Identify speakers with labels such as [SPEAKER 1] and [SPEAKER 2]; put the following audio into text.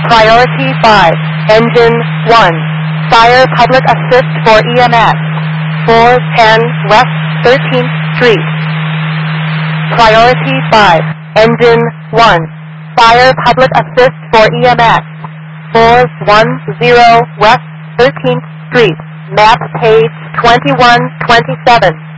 [SPEAKER 1] Priority 5, Engine 1, Fire Public Assist for EMS, 410 West 13th Street. Priority 5, Engine 1, Fire Public Assist for EMS, 410 West 13th Street, map page 2127.